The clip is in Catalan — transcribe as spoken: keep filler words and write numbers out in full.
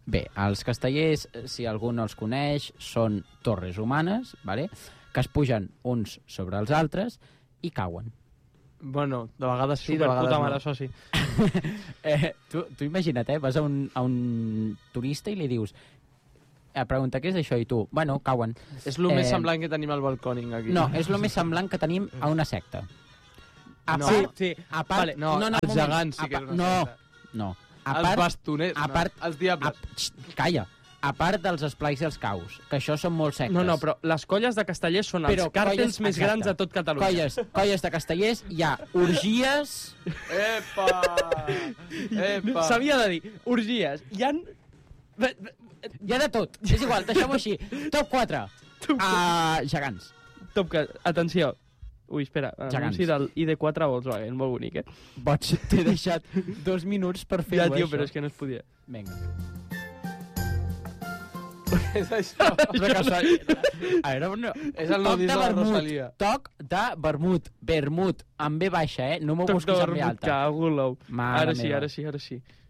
Bé, els castellers, si algú no els coneix, són torres humanes, vale? Que es pugen uns sobre els altres i cauen. Bueno, de vegades sí, Super de vegades puta no. mare, això sí. eh, tu, tu imagina't, eh? Vas a un, a un turista i li dius eh, pregunta què és això i tu, bueno, cauen. És el Eh, més semblant que tenim al balcòning aquí. No, és el més semblant que tenim a una secta. A No. part, Sí, a part, Vale, no, no, no, els un moment. gegants sí A que és pa- una no, secta. no. A Els part, bastoners, a no, part, els diables. A, xt, calla. A part dels esplais i els caus, que això són molt sectes. No, no, però les colles de castellers són Però els càrtels colles- més exacte. grans de tot Catalunya. Colles, colles de castellers, hi ha orgies... Epa! Epa! S'havia de dir, orgies. Hi ha... Hi ha de tot. És igual, deixem-ho així. Top quatre. Uh, gegants. Top que... Atenció. Ui, espera, Gegants. anunci del I D quatre Volkswagen, molt bonic, eh? Boig, t'he deixat dos minuts per fer-ho, Ja, tio, això. però és que no es podia. Vinga. És això. A veure, no. És el nou Toc disc de de la vermut. Rosalia. Toc de vermut. Vermut. Amb B baixa, eh? No m'ho Toc de busquis amb B vermut, alta. cago en l'ou. Mare Ara sí, meva. ara sí, ara sí.